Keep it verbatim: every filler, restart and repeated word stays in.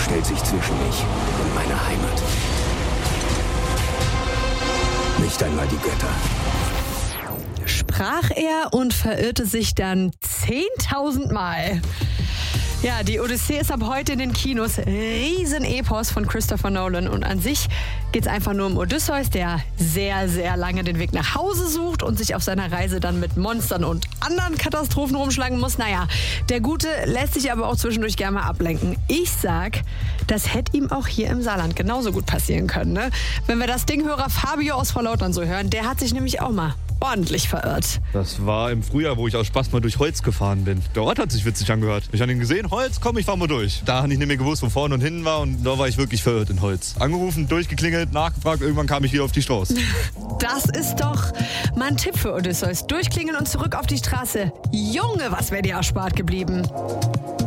stellt sich zwischen mich und meine Heimat. Nicht einmal die Götter. Sprach er und verirrte sich dann zehntausend Mal. Ja, die Odyssee ist ab heute in den Kinos. Riesenepos von Christopher Nolan. Und an sich geht es einfach nur um Odysseus, der sehr, sehr lange den Weg nach Hause sucht und sich auf seiner Reise dann mit Monstern und anderen Katastrophen rumschlagen muss. Naja, der Gute lässt sich aber auch zwischendurch gerne mal ablenken. Ich sag, das hätte ihm auch hier im Saarland genauso gut passieren können. Ne? Wenn wir das Dinghörer Fabio aus Vorlautern so hören, der hat sich nämlich auch mal ordentlich verirrt. Das war im Frühjahr, wo ich aus Spaß mal durch Holz gefahren bin. Der Ort hat sich witzig angehört. Ich habe ihn gesehen, Holz, komm, ich fahr mal durch. Da habe ich nicht mehr gewusst, wo vorne und hinten war und da war ich wirklich verirrt in Holz. Angerufen, durchgeklingelt, nachgefragt, irgendwann kam ich wieder auf die Straße. Das ist doch mal ein Tipp für Odysseus. Durchklingeln und zurück auf die Straße. Junge, was wäre dir erspart geblieben?